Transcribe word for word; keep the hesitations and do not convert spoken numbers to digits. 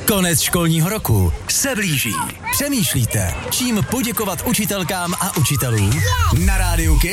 Konec školního roku se blíží. Přemýšlíte, čím poděkovat učitelkám a učitelům? Na Rádiu Kids